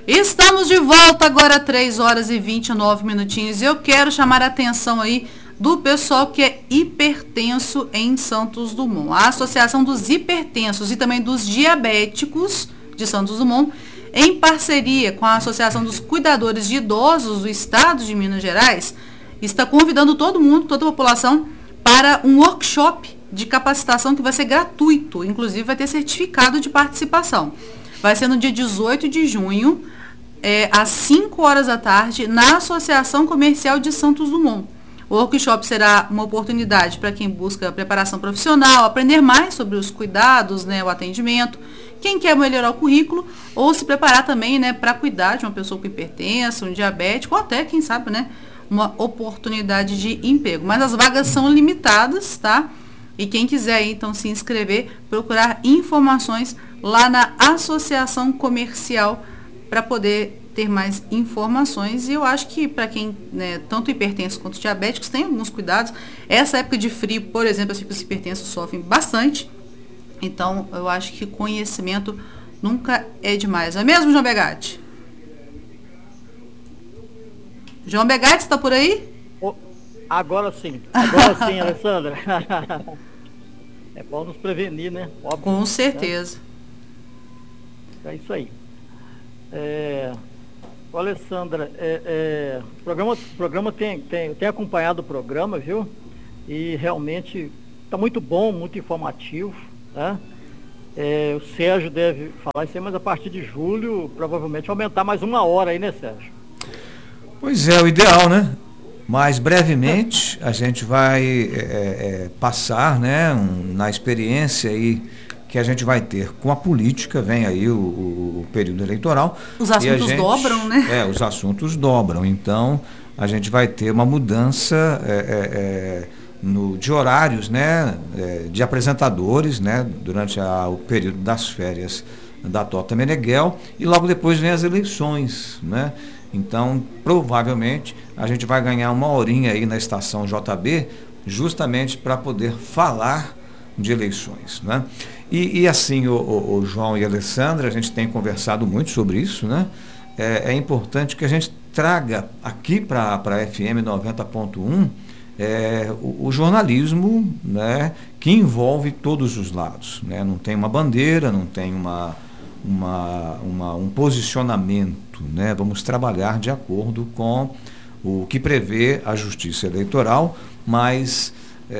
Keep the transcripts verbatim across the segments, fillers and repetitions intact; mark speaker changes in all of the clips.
Speaker 1: Estamos de volta agora, três horas e vinte e nove minutinhos. Eu quero chamar a atenção aí do pessoal que é hipertenso em Santos Dumont. A Associação dos Hipertensos e também dos Diabéticos de Santos Dumont, em parceria com a Associação dos Cuidadores de Idosos do Estado de Minas Gerais, está convidando todo mundo, toda a população, para um workshop de capacitação que vai ser gratuito, inclusive vai ter certificado de participação. Vai ser no dia dezoito de junho, é, às cinco horas da tarde, na Associação Comercial de Santos Dumont. O workshop será uma oportunidade para quem busca preparação profissional, aprender mais sobre os cuidados, né, o atendimento, quem quer melhorar o currículo, ou se preparar também, né, para cuidar de uma pessoa com hipertensa, um diabético, ou até, quem sabe, né, uma oportunidade de emprego. Mas as vagas são limitadas, tá? E quem quiser, então, se inscrever, procurar informações lá na Associação Comercial para poder ter mais informações. E eu acho que para quem, né, tanto hipertenso quanto diabéticos, tem alguns cuidados. Essa época de frio, por exemplo, as pessoas hipertensas sofrem bastante. Então, eu acho que conhecimento nunca é demais. Não é mesmo, João Begatti? João Begatti, está por aí?
Speaker 2: Oh, agora sim. Agora sim, Alessandra. É bom nos prevenir, né?
Speaker 1: Óbvio, com certeza.
Speaker 2: Né? É isso aí. É, Alessandra, é, é, o programa, o programa tem, tem, tem acompanhado o programa, viu? E realmente está muito bom, muito informativo, né? É, o Sérgio deve falar isso aí, mas a partir de julho, provavelmente aumentar mais uma hora aí, né, Sérgio?
Speaker 3: Pois é, o ideal, né? Mas brevemente a gente vai é, é, passar, né, um, na experiência aí que a gente vai ter com a política, vem aí o, o período eleitoral.
Speaker 1: Os assuntos gente, dobram, né?
Speaker 3: É, os assuntos dobram. Então, a gente vai ter uma mudança é, é, é, no, de horários, né, é, de apresentadores, né, durante a, o período das férias da Tota Meneghel, e logo depois vem as eleições, né? Então, provavelmente, a gente vai ganhar uma horinha aí na estação J B, justamente para poder falar de eleições, né? E, e assim, o, o, o João e a Alessandra, a gente tem conversado muito sobre isso, né? É, é importante que a gente traga aqui para a F M noventa ponto um é, o, o jornalismo, né, que envolve todos os lados, né? Não tem uma bandeira, não tem uma, uma, uma, um posicionamento, né? Vamos trabalhar de acordo com o que prevê a Justiça Eleitoral, mas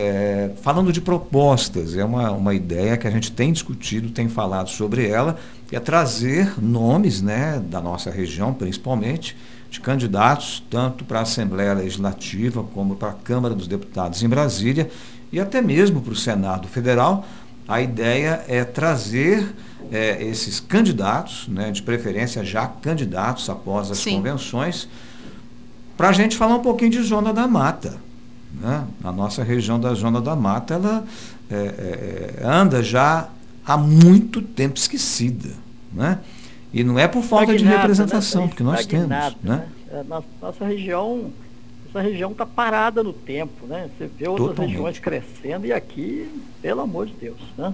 Speaker 3: é, falando de propostas, é uma, uma ideia que a gente tem discutido, tem falado sobre ela, é trazer nomes, né, da nossa região, principalmente, de candidatos, tanto para a Assembleia Legislativa como para a Câmara dos Deputados em Brasília e até mesmo para o Senado Federal. A ideia é trazer é, esses candidatos, né, de preferência já candidatos após as Sim. convenções, para a gente falar um pouquinho de Zona da Mata, né? A nossa região da Zona da Mata, ela é, é, anda já há muito tempo esquecida, né? E não é por falta Estagnada, de representação, né? Porque nós temos, né?
Speaker 2: né? Nossa, nossa região, essa região está parada no tempo, né? Você vê outras Totalmente. regiões crescendo e aqui, pelo amor de Deus, né?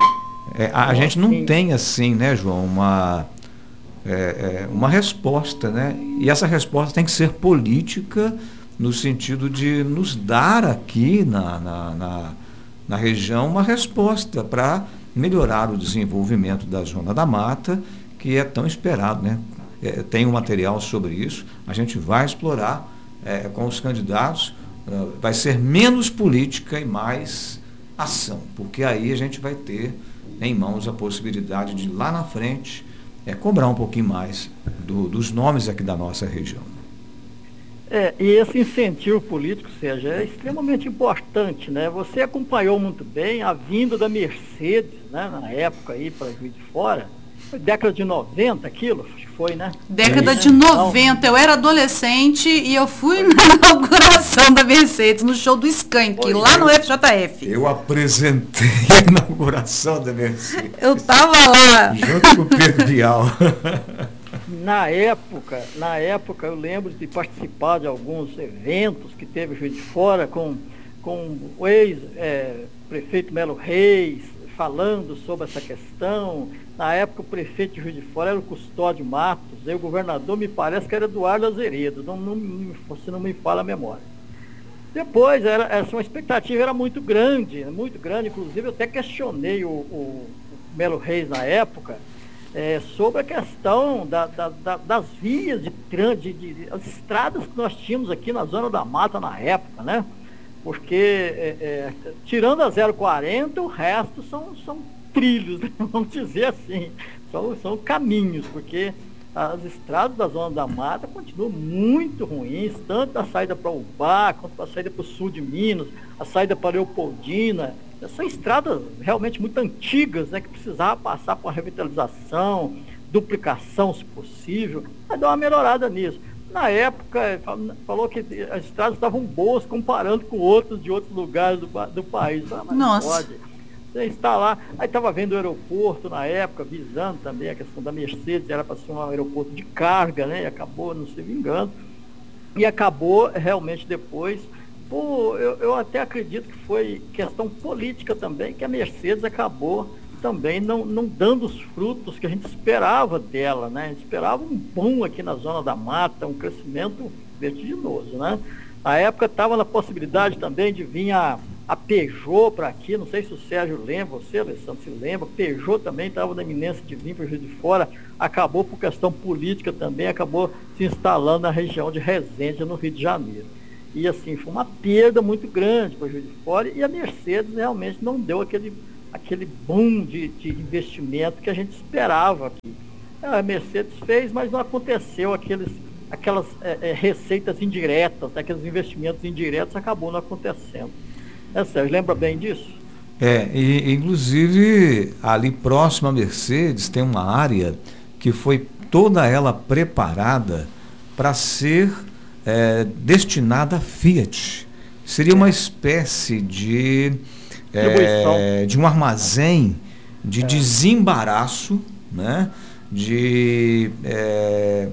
Speaker 3: É, a então, gente não assim, tem assim, né, João, uma É, é, uma resposta, né? E essa resposta tem que ser política no sentido de nos dar aqui na, na, na, na região uma resposta para melhorar o desenvolvimento da Zona da Mata, que é tão esperado, né? É, tem um material sobre isso, a gente vai explorar é, com os candidatos, uh, vai ser menos política e mais ação, porque aí a gente vai ter em mãos a possibilidade de lá na frente é cobrar um pouquinho mais do, dos nomes aqui da nossa região.
Speaker 2: É, e esse incentivo político, Sérgio, é extremamente importante, né? Você acompanhou muito bem a vinda da Mercedes, né, na época aí para Juiz de Fora, foi década de noventa aquilo, acho que foi, né?
Speaker 1: Década é. de noventa, eu era adolescente e eu fui na inauguração da Mercedes, no show do Skank, foi, lá no F J F.
Speaker 3: Eu apresentei a inauguração da Mercedes.
Speaker 1: Eu tava lá.
Speaker 3: Junto com o Pedro Bial.
Speaker 2: Na época, na época, eu lembro de participar de alguns eventos que teve Juiz de Fora com, com o ex-prefeito é, Melo Reis, falando sobre essa questão. Na época, o prefeito de Juiz de Fora era o Custódio Matos, e o governador me parece que era Eduardo Azeredo, não, não, se não me falha a memória. Depois, era, essa uma expectativa era muito grande, muito grande, inclusive eu até questionei o, o, o Melo Reis na época, é, sobre a questão da, da, da, das vias de trânsito, de, de, as estradas que nós tínhamos aqui na Zona da Mata na época, né? Porque, é, é, tirando a zero quarenta, o resto são, são trilhos, vamos dizer assim, são, são caminhos, porque as estradas da Zona da Mata continuam muito ruins, tanto a saída para Ubá, quanto a saída para o sul de Minas, a saída para Leopoldina. São estradas realmente muito antigas, né, que precisavam passar por uma revitalização, duplicação, se possível, mas dar uma melhorada nisso. Na época, falou que as estradas estavam boas comparando com outros de outros lugares do, do país. Mas
Speaker 1: Nossa.
Speaker 2: Não pode. Você está lá, aí estava vendo o aeroporto na época, visando também a questão da Mercedes, era para ser um aeroporto de carga, né? E acabou não se vingando. E acabou realmente depois, por, eu, eu até acredito que foi questão política também, que a Mercedes acabou também não, não dando os frutos que a gente esperava dela, né? A gente esperava um boom aqui na Zona da Mata, um crescimento vertiginoso, né? Na época estava na possibilidade também de vir a, a Peugeot para aqui, não sei se o Sérgio lembra, você, Alessandro, se lembra, Peugeot também estava na iminência de vir para o Juiz de Fora, acabou por questão política também, acabou se instalando na região de Resende, no Rio de Janeiro. E assim, foi uma perda muito grande para o Juiz de Fora, e a Mercedes realmente não deu aquele aquele boom de, de investimento que a gente esperava aqui. A Mercedes fez, mas não aconteceu aqueles, aquelas é, é, receitas indiretas, né, aqueles investimentos indiretos, acabou não acontecendo. É sério, lembra bem disso?
Speaker 3: É, e, inclusive ali próximo à Mercedes tem uma área que foi toda ela preparada para ser é, destinada à Fiat. Seria uma espécie de É, de um armazém de é. desembaraço, né, de, é,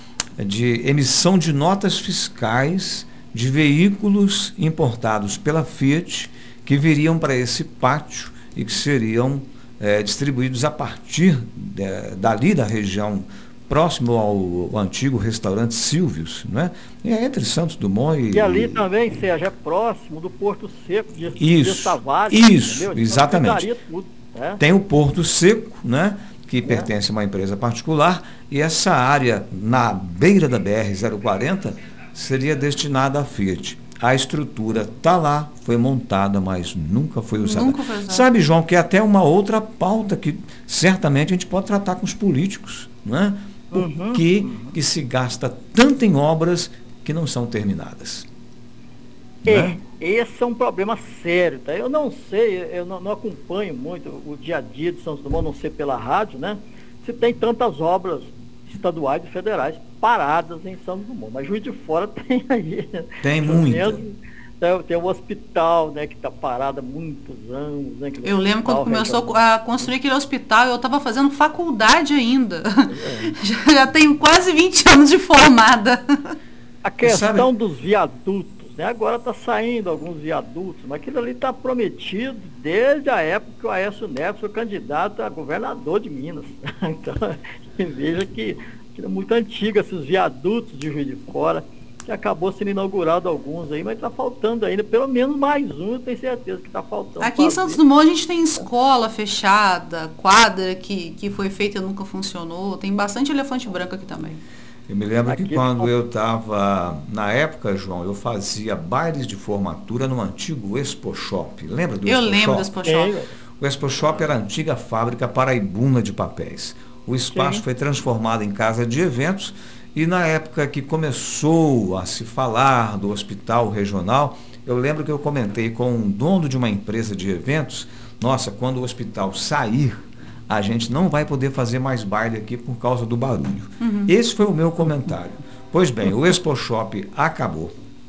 Speaker 3: de emissão de notas fiscais de veículos importados pela Fiat que viriam para esse pátio e que seriam é, distribuídos a partir de, dali da região próximo ao, ao antigo restaurante Silvios, né? E é entre Santos Dumont e...
Speaker 2: E ali também, Sérgio, é próximo do Porto Seco de,
Speaker 3: isso,
Speaker 2: de Tavares.
Speaker 3: Isso,
Speaker 2: entendeu?
Speaker 3: exatamente.
Speaker 2: Tudo, né?
Speaker 3: Tem o Porto Seco, né? Que é. pertence a uma empresa particular, e essa área na beira da B R zero quarenta seria destinada à Fiat. A estrutura está lá, foi montada, mas nunca foi usada.
Speaker 1: Nunca foi usada.
Speaker 3: Sabe, João, que é até uma outra pauta que certamente a gente pode tratar com os políticos, né? Por uhum, que, uhum. que se gasta tanto em obras que não são terminadas?
Speaker 2: É,
Speaker 3: né?
Speaker 2: Esse é um problema sério, tá? Eu não sei, eu não, não acompanho muito o dia a dia de Santos Dumont, não sei pela rádio, né? Se tem tantas obras estaduais e federais paradas em Santos Dumont, mas Juiz de Fora tem aí.
Speaker 3: Tem muita.
Speaker 2: Tem o hospital, né, que está parado há muitos anos. Né,
Speaker 1: eu lembro quando começou a construir aquele hospital, eu estava fazendo faculdade ainda. É. já, já tenho quase vinte anos de formada.
Speaker 2: A questão Sabe? dos viadutos, né, agora está saindo alguns viadutos, mas aquilo ali está prometido desde a época que o Aécio Neves foi candidato a governador de Minas. Então, veja que, que é muito antigo esses viadutos de Juiz de Fora, que acabou sendo inaugurado alguns aí, mas está faltando ainda, pelo menos mais um, eu tenho certeza que está faltando.
Speaker 1: Aqui fazer. Em Santos Dumont a gente tem escola fechada, quadra que, que foi feita e nunca funcionou, tem bastante elefante branco aqui também.
Speaker 3: Eu me lembro aqui que quando
Speaker 2: tá...
Speaker 3: eu estava, na época, João, eu fazia bailes de formatura no antigo Expo Shop. Lembra do
Speaker 1: eu
Speaker 3: Expo Shop?
Speaker 1: Eu lembro do Expo Shop.
Speaker 3: É. O Expo Shop era a antiga fábrica paraibuna de papéis. O espaço Sim. foi transformado em casa de eventos. E na época que começou a se falar do hospital regional, eu lembro que eu comentei com um dono de uma empresa de eventos, nossa, quando o hospital sair, a gente não vai poder fazer mais baile aqui por causa do barulho. Uhum. Esse foi o meu comentário. Pois bem, o Expo Shop acabou.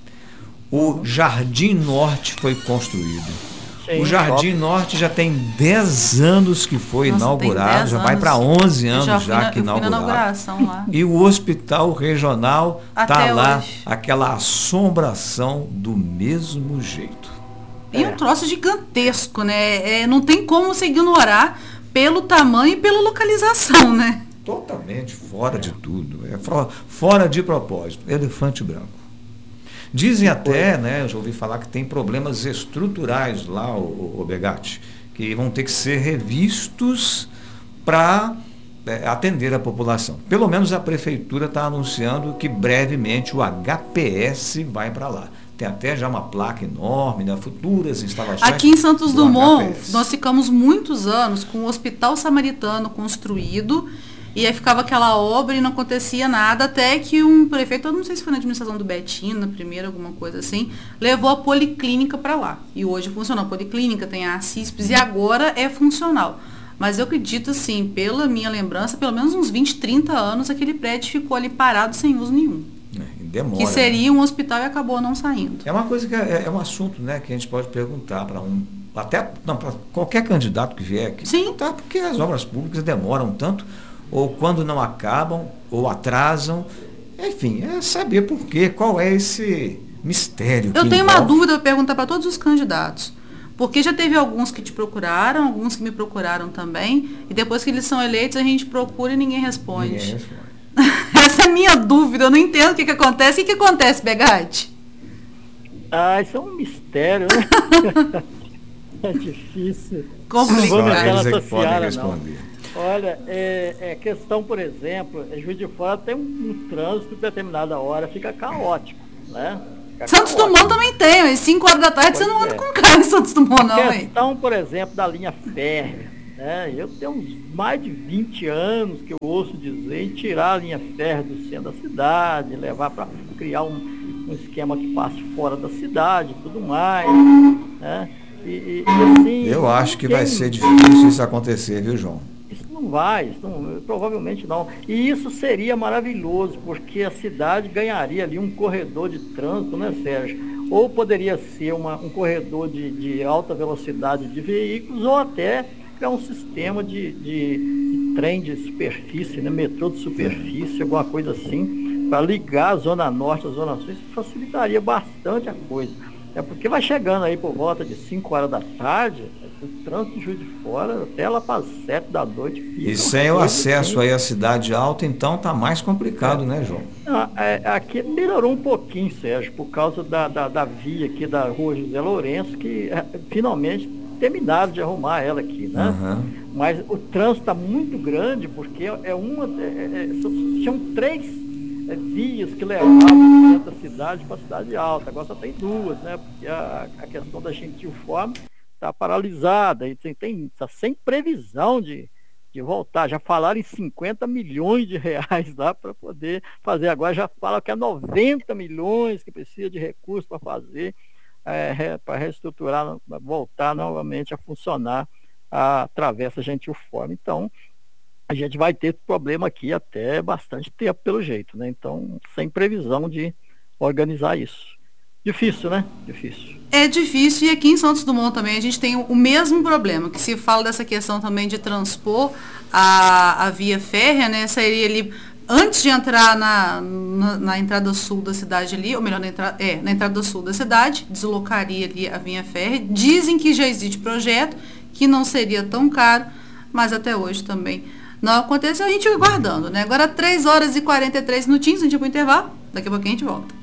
Speaker 3: O Jardim Norte foi construído. Sim, o Jardim top. Norte já tem dez anos que foi Nossa, inaugurado, já vai para onze anos já, já na, que inaugurado. Lá. E o Hospital Regional está lá, aquela assombração do mesmo jeito.
Speaker 1: E é um troço gigantesco, né? É, não tem como você ignorar pelo tamanho e pela localização, né?
Speaker 3: Totalmente fora de tudo. É fora, fora de propósito. Elefante branco. Dizem até, né, eu já ouvi falar que tem problemas estruturais lá, o, o Begatti, que vão ter que ser revistos para é, atender a população. Pelo menos a prefeitura está anunciando que brevemente o H P S vai para lá. Tem até já uma placa enorme, né, futuras instalações.
Speaker 1: Aqui em Santos
Speaker 3: do
Speaker 1: Dumont,
Speaker 3: H P S.
Speaker 1: nós ficamos muitos anos com o Hospital Samaritano construído, e aí ficava aquela obra e não acontecia nada, até que um prefeito, eu não sei se foi na administração do Betinho, na primeira, alguma coisa assim, levou a policlínica para lá. E hoje funciona a policlínica, tem a CISPES, e agora é funcional. Mas eu acredito, assim, pela minha lembrança, pelo menos uns vinte, trinta anos, aquele prédio ficou ali parado sem uso nenhum.
Speaker 3: É, demora,
Speaker 1: que seria
Speaker 3: né?
Speaker 1: um hospital e acabou não saindo.
Speaker 3: É uma coisa que é, é um assunto, né, que a gente pode perguntar para um, até para qualquer candidato que vier aqui.
Speaker 1: Sim.
Speaker 3: Tá, porque as obras públicas demoram tanto, ou quando não acabam, ou atrasam. Enfim, é saber por quê, qual é esse mistério.
Speaker 1: Eu
Speaker 3: que
Speaker 1: tenho
Speaker 3: envolve.
Speaker 1: uma dúvida para perguntar para todos os candidatos. Porque já teve alguns que te procuraram, alguns que me procuraram também, e depois que eles são eleitos, a gente procura e ninguém responde.
Speaker 3: Ninguém responde.
Speaker 1: Essa é a minha dúvida, eu não entendo o que, que acontece. O que, que acontece, Begatti?
Speaker 2: Ah, isso é um mistério, né? É difícil.
Speaker 1: Complicado.
Speaker 2: Não vamos
Speaker 3: Só
Speaker 2: entrar
Speaker 3: eles é
Speaker 2: nessa
Speaker 3: que podem
Speaker 2: seara,
Speaker 3: responder.
Speaker 2: não. Olha, é, é questão, por exemplo, é, Juiz de Fora tem um, um trânsito, determinada hora fica caótico, né? Fica
Speaker 1: Santos
Speaker 2: caótico.
Speaker 1: Dumont também tem, às cinco horas da tarde
Speaker 2: Pois
Speaker 1: você não anda
Speaker 2: é.
Speaker 1: com carro em Santos Dumont, não,
Speaker 2: A
Speaker 1: hein?
Speaker 2: questão, por exemplo, da linha férrea, né? Eu tenho uns mais de vinte anos que eu ouço dizer em tirar a linha férrea do centro da cidade, levar para criar um, um esquema que passe fora da cidade e tudo mais, né? E, e, e assim,
Speaker 3: Eu acho que
Speaker 2: quem-
Speaker 3: vai ser difícil isso acontecer, viu, João?
Speaker 2: Isso não vai, isso não, provavelmente não. E isso seria maravilhoso, porque a cidade ganharia ali um corredor de trânsito, né, Sérgio? Ou poderia ser uma, um corredor de, de alta velocidade de veículos, ou até criar um sistema de, de, de trem de superfície, né, metrô de superfície, alguma coisa assim, para ligar a Zona Norte à Zona Sul. Isso facilitaria bastante a coisa. É porque vai chegando aí por volta de cinco horas da tarde, o trânsito de Juiz de Fora até lá para as sete da noite. fica
Speaker 3: E sem
Speaker 2: uma
Speaker 3: o
Speaker 2: coisa
Speaker 3: acesso
Speaker 2: assim.
Speaker 3: aí à cidade alta, então tá mais complicado, né, João?
Speaker 2: Ah, é, aqui melhorou um pouquinho, Sérgio, por causa da, da, da via aqui da rua José Lourenço, que é, finalmente terminaram de arrumar ela aqui, né?
Speaker 3: Aham.
Speaker 2: Mas o trânsito está muito grande, porque é uma. É, é, são, são três é, vias que levavam do centro da cidade para a cidade alta. Agora só tem duas, né? Porque a, a questão da gentilforma está paralisada e tem, tem, tá sem previsão de, de voltar. Já falaram em cinquenta milhões de reais lá para poder fazer. Agora já falam que é noventa milhões que precisa de recursos para fazer, é, para reestruturar, voltar novamente a funcionar a travessa gentilforme. Então, a gente vai ter problema aqui até bastante tempo, pelo jeito, né? Então, sem previsão de organizar isso. Difícil, né? Difícil.
Speaker 1: É difícil, e aqui em Santos Dumont também a gente tem o mesmo problema, que se fala dessa questão também de transpor a, a via férrea, né? Seria ali, antes de entrar na, na, na entrada sul da cidade ali, ou melhor, na entrada, é, na entrada sul da cidade, deslocaria ali a via férrea. Dizem que já existe projeto, que não seria tão caro, mas até hoje também não aconteceu. A gente vai aguardando, né? Agora três horas e quarenta e três minutinhos, a gente vai para o intervalo, daqui a pouquinho a gente volta.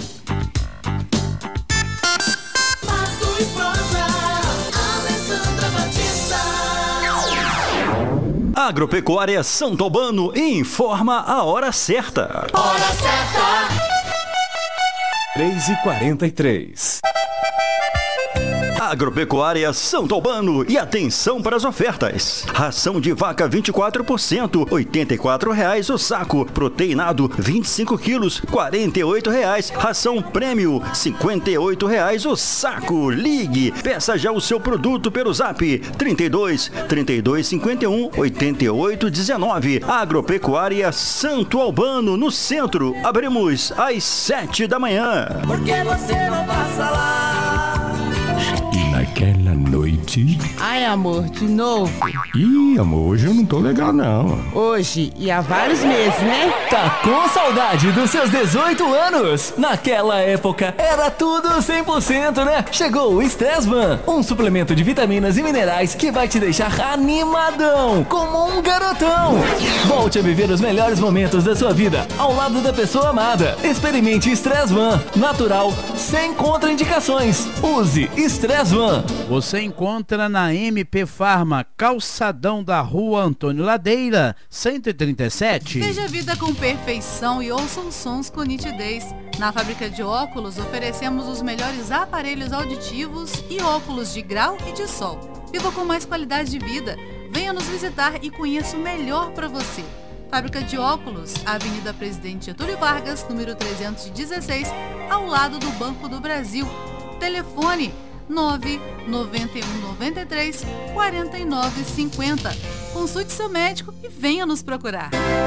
Speaker 4: Agropecuária Santo Albano informa a hora certa.
Speaker 5: Hora certa.
Speaker 6: três e quarenta e três.
Speaker 4: Agropecuária Santo Albano, e atenção para as ofertas. Ração de vaca vinte e quatro por cento, oitenta e quatro reais o saco. Proteinado vinte e cinco quilos, quarenta e oito reais. Ração prêmio cinquenta e oito reais o saco. Ligue, peça já o seu produto pelo Zap trinta e dois, trinta e dois, cinquenta e um, oitenta e oito, dezenove. Agropecuária Santo Albano, no centro. Abrimos às sete da manhã.
Speaker 5: Por que você não passa lá?
Speaker 6: E naquela noite,
Speaker 5: Ai, amor, de novo.
Speaker 7: Ih, amor, hoje eu não tô legal, não.
Speaker 5: Hoje e há vários meses, né?
Speaker 8: Tá com saudade dos seus dezoito anos? Naquela época era tudo cem por cento, né? Chegou o Stressman, um suplemento de vitaminas e minerais que vai te deixar animadão, como um garotão. Volte a viver os melhores momentos da sua vida ao lado da pessoa amada. Experimente Stressman, natural, sem contraindicações. Use Stressman.
Speaker 9: Você encontra na M P Farma, calçadão da Rua Antônio Ladeira, cento e trinta e sete.
Speaker 1: Veja a vida com perfeição e ouça os sons com nitidez. Na fábrica de óculos, oferecemos os melhores aparelhos auditivos e óculos de grau e de sol. Viva com mais qualidade de vida. Venha nos visitar e conheça o melhor para você. Fábrica de óculos, Avenida Presidente Getúlio Vargas, número trezentos e dezesseis, ao lado do Banco do Brasil. Telefone nove nove um nove três quatro nove cinco zero. Consulte seu médico e venha nos procurar.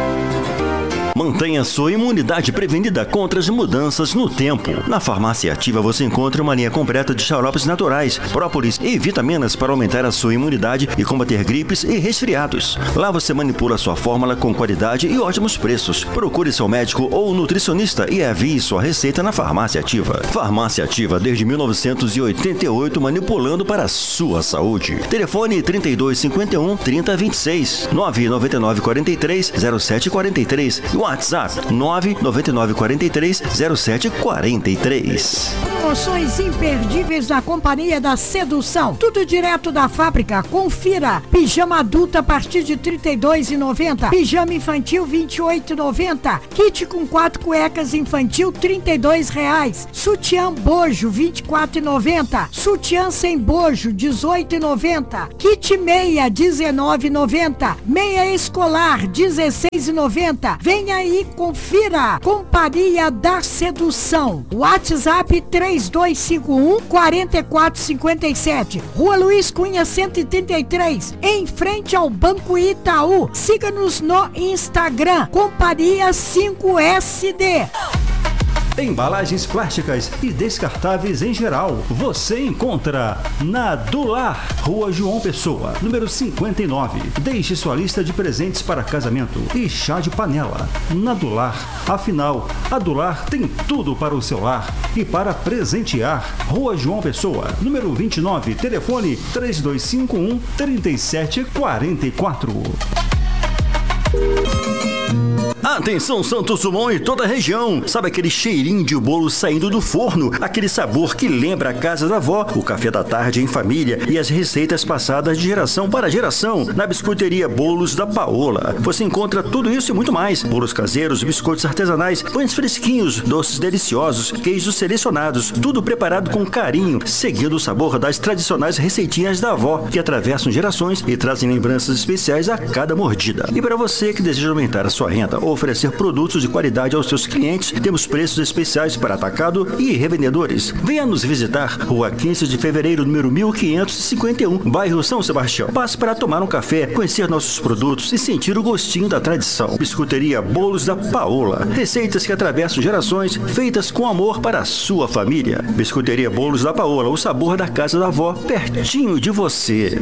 Speaker 4: Mantenha sua imunidade prevenida contra as mudanças no tempo. Na Farmácia Ativa você encontra uma linha completa de xaropes naturais, própolis e vitaminas para aumentar a sua imunidade e combater gripes e resfriados. Lá você manipula sua fórmula com qualidade e ótimos preços. Procure seu médico ou nutricionista e envie sua receita na Farmácia Ativa. Farmácia Ativa desde mil novecentos e oitenta e oito, manipulando para a sua saúde. Telefone trinta e dois cinquenta e um, trinta vinte e seis, nove nove nove quatro três, zero sete quatro três. WhatsApp nove nove nove quatro três, zero sete quatro três.
Speaker 10: Promoções imperdíveis da Companhia da Sedução. Tudo direto da fábrica. Confira. Pijama adulto a partir de trinta e dois reais e noventa centavos. Pijama infantil vinte e oito reais e noventa centavos. Kit com quatro cuecas infantil trinta e dois reais. Sutiã bojo vinte e quatro reais e noventa centavos. Sutiã sem bojo dezoito reais e noventa centavos. Kit meia dezenove reais e noventa centavos. Meia escolar dezesseis reais e noventa centavos. Venha aí, confira. Companhia da Sedução. WhatsApp três dois cinco um, quatro quatro cinco sete. Rua Luiz Cunha cento e trinta e três, em frente ao Banco Itaú. Siga-nos no Instagram, Companhia cinco S D.
Speaker 11: Embalagens plásticas e descartáveis em geral, você encontra na Dular, Rua João Pessoa, número cinquenta e nove. Deixe sua lista de presentes para casamento e chá de panela. Na Dular, afinal, a Dular tem tudo para o seu lar e para presentear. Rua João Pessoa, número vinte e nove, telefone três dois cinco um, três sete quatro quatro.
Speaker 4: Atenção Santos Dumont e toda a região. Sabe aquele cheirinho de bolo saindo do forno? Aquele sabor que lembra a casa da avó, o café da tarde em família e as receitas passadas de geração para geração. Na biscoiteria Bolos da Paola você encontra tudo isso e muito mais. Bolos caseiros, biscoitos artesanais, pães fresquinhos, doces deliciosos, queijos selecionados, tudo preparado com carinho, seguindo o sabor das tradicionais receitinhas da avó, que atravessam gerações e trazem lembranças especiais a cada mordida. E para você que deseja aumentar a sua renda ou oferecer produtos de qualidade aos seus clientes, temos preços especiais para atacado e revendedores. Venha nos visitar, Rua quinze de fevereiro, número mil quinhentos e cinquenta e um, bairro São Sebastião. Passe para tomar um café, conhecer nossos produtos e sentir o gostinho da tradição. Biscoiteria Bolos da Paola. Receitas que atravessam gerações, feitas com amor para a sua família. Biscoiteria Bolos da Paola, o sabor da casa da avó, pertinho de você.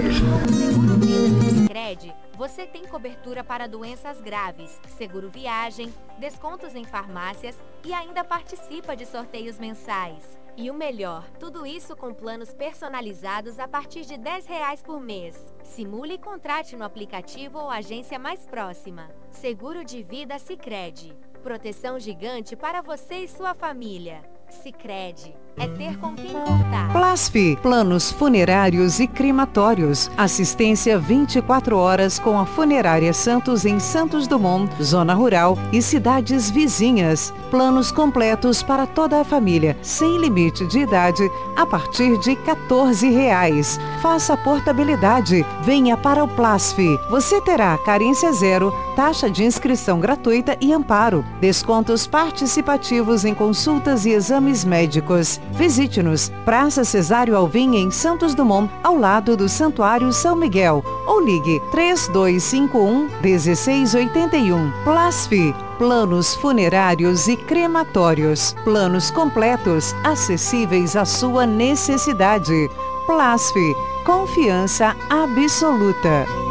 Speaker 12: Cred, você tem cobertura para doenças graves, seguro viagem, descontos em farmácias e ainda participa de sorteios mensais. E o melhor, tudo isso com planos personalizados a partir de dez reais por mês. Simule e contrate no aplicativo ou agência mais próxima. Seguro de vida Sicredi. Proteção gigante para você e sua família. Sicredi. É ter com quem contar.
Speaker 13: Plasf, planos funerários e crematórios. Assistência vinte e quatro horas com a Funerária Santos em Santos Dumont, Zona Rural e cidades vizinhas. Planos completos para toda a família, sem limite de idade, a partir de quatorze reais. Faça portabilidade. Venha para o Plasf. Você terá carência zero, taxa de inscrição gratuita e amparo. Descontos participativos em consultas e exames médicos. Visite-nos, Praça Cesário Alvim, em Santos Dumont, ao lado do Santuário São Miguel, ou ligue três dois cinco um, um seis oito um. Plasf, planos funerários e crematórios. Planos completos, acessíveis à sua necessidade. Plasf, confiança absoluta.